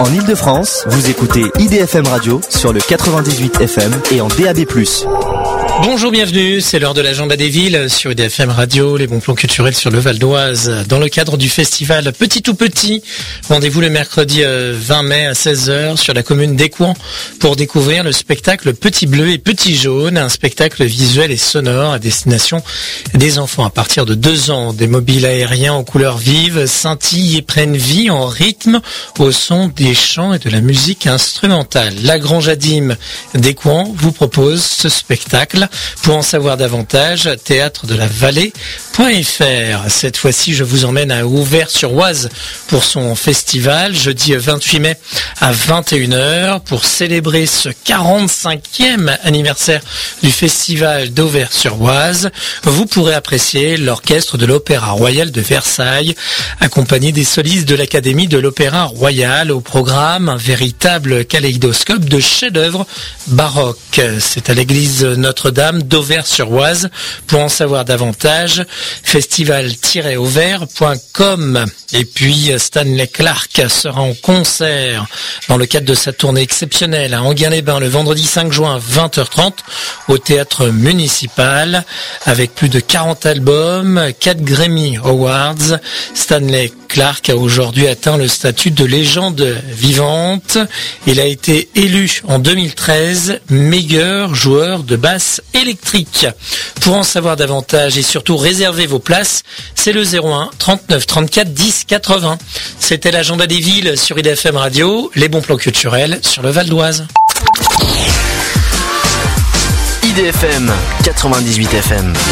En Ile-de-France, vous écoutez IDFM Radio sur le 98 FM et en DAB+. Bonjour, bienvenue, c'est l'heure de l'agenda des villes sur IDFM Radio, les bons plans culturels sur le Val d'Oise. Dans le cadre du festival Petit tout Petit, rendez-vous le mercredi 20 mai à 16h sur la commune d'Écouen pour découvrir le spectacle Petit Bleu et Petit Jaune, un spectacle visuel et sonore à destination des enfants à partir de 2 ans. Des mobiles aériens aux couleurs vives scintillent et prennent vie en rythme au son des chants et de la musique instrumentale. La Grange Adim d'Écouen vous propose ce spectacle. Pour en savoir davantage, théâtre-de-la-vallée.fr. Cette fois-ci, je vous emmène à Auvers-sur-Oise pour son festival, jeudi 28 mai à 21h, pour célébrer ce 45e anniversaire du festival d'Auvers-sur-Oise. Vous pourrez apprécier l'orchestre de l'Opéra Royal de Versailles, accompagné des solistes de l'Académie de l'Opéra Royal. Au programme, un véritable kaléidoscope de chefs-d'œuvre baroques. C'est à l'église Notre-Dame d'Auvers-sur-Oise. Pour en savoir davantage, festival-auvers.com. Et puis Stanley Clarke sera en concert dans le cadre de sa tournée exceptionnelle à Enghien-les-Bains le vendredi 5 juin 20h30 au théâtre municipal. Avec plus de 40 albums, 4 Grammy Awards, Stanley Clarke a aujourd'hui atteint le statut de légende vivante. Il a été élu en 2013 meilleur joueur de basse électrique. Pour en savoir davantage et surtout réserver vos places, c'est le 01 39 34 10 80. C'était l'agenda des villes sur IDFM Radio, les bons plans culturels sur le Val d'Oise. IDFM 98 FM.